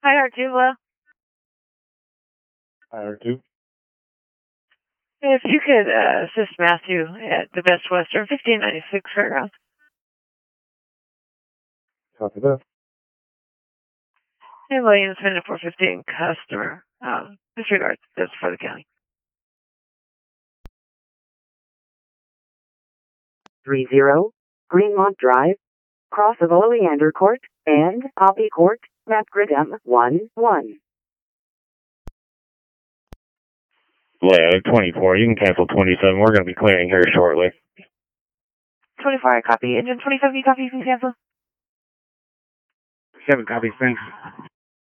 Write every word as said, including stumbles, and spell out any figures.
Hi, R two, hello? Hi, R two. If you could uh, assist Matthew at the Best Western, fifteen ninety-six Fairgrounds. Copy that. Hey, Williams, minute four fifteen, customer. Um, disregard, that's for the county. three zero, Greenmont Drive, cross of Oleander Court and Poppy Court, Macgridam one one. Yeah, twenty-four. You can cancel twenty-seven. We're going to be clearing here shortly. twenty-four, I copy. Engine twenty-seven, you copy, you can cancel. Seven copies, thanks.